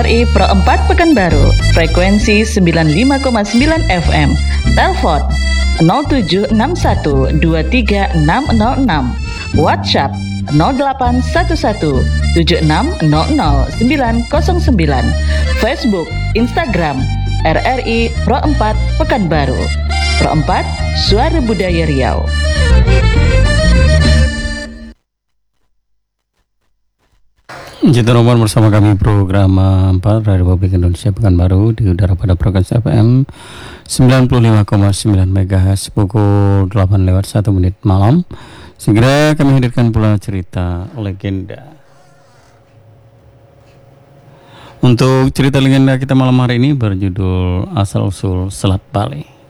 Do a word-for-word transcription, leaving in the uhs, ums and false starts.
R I Pro empat Pekanbaru, frekuensi sembilan puluh lima koma sembilan F M. Telepon nol tujuh enam satu dua tiga enam nol enam. WhatsApp nol delapan satu satu tujuh enam nol nol sembilan nol sembilan. Facebook, Instagram R R I Pro empat Pekanbaru. Pro empat, Suara Budaya Riau. Cinta Nomor bersama kami program empat Radio Republik Indonesia Pekanbaru di udara pada frekuensi F M sembilan puluh lima koma sembilan MHz pukul delapan lewat satu menit malam. Segera kami hadirkan pula cerita legenda. Untuk cerita legenda kita malam hari ini berjudul Asal Usul Selat Bali.